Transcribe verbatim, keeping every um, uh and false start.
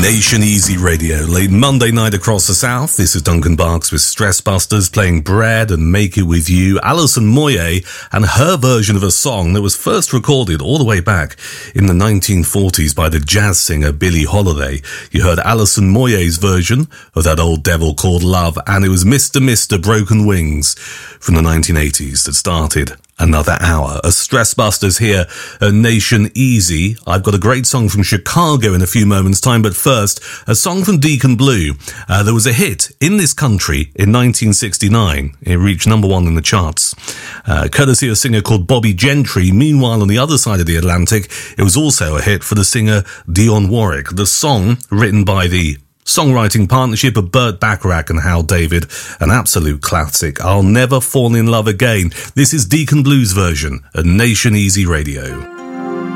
Nation Easy Radio, late Monday night across the South. This is Duncan Barks with Stress Busters playing Bread and Make It With You. Alison Moyet and her version of a song that was first recorded all the way back in the nineteen forties by the jazz singer Billie Holiday. You heard Alison Moyet's version of that old devil called Love, and it was Mister Mister Broken Wings from the nineteen eighties that started another hour. A Stress Busters here at Nation Easy. I've got a great song from Chicago in a few moments' time, but first, a song from Deacon Blue. Uh, there was a hit in this country in nineteen sixty-nine. It reached number one in the charts, uh, courtesy of a singer called Bobby Gentry. Meanwhile, on the other side of the Atlantic, it was also a hit for the singer Dionne Warwick. The song, written by the songwriting partnership of Burt Bacharach and Hal David, an absolute classic. I'll Never Fall in Love Again. This is Deacon Blue's version at Nation Easy Radio.